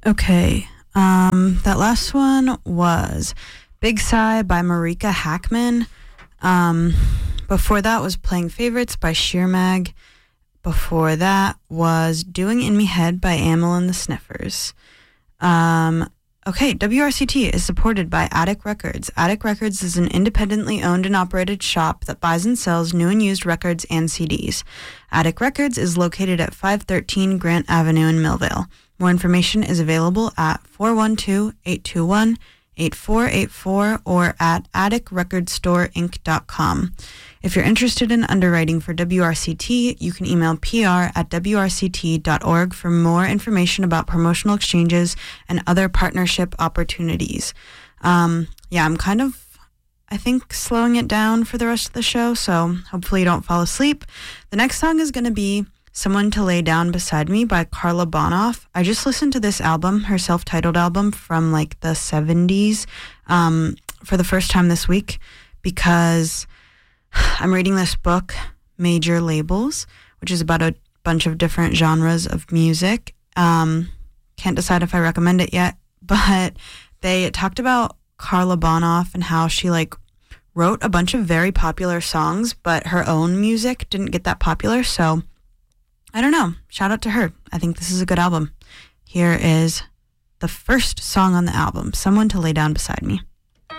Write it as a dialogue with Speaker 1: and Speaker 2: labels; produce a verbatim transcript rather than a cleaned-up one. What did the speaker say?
Speaker 1: Okay. Um, that last one was Big Sigh by Marika Hackman. Um, before that was Playing Favorites by Sheer Mag. Before that was Doing In Me Head by Amyl and the Sniffers. Um, okay, W R C T is supported by Attic Records. Attic Records is an independently owned and operated shop that buys and sells new and used records and C Ds. Attic Records is located at five thirteen Grant Avenue in Millvale. More information is available at four one two, eight two one, eight four eight four or at attic record store inc dot com. If you're interested in underwriting for W R C T, you can email P R at W R C T dot org for more information about promotional exchanges and other partnership opportunities. Um, yeah, I'm kind of, I think, slowing it down for the rest of the show, so hopefully you don't fall asleep. The next song is going to be Someone to Lay Down Beside Me by Carla Bonoff. I just listened to this album, her self-titled album from like the seventies, um, for the first time this week because I'm reading this book, Major Labels, which is about a bunch of different genres of music. Um, can't decide if I recommend it yet, but they talked about Carla Bonoff and how she like wrote a bunch of very popular songs, but her own music didn't get that popular, so I don't know. Shout out to her. I think this is a good album. Here is the first song on the album, Someone to Lay Down Beside Me.